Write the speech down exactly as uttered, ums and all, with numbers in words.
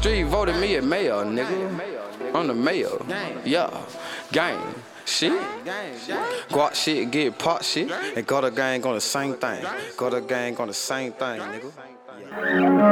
street voted me a mayor, nigga. I'm the mayor. Yeah. Gang. Shit. Guap shit, get pot shit. And got a gang on the same thing. Got a gang on the same thing, nigga.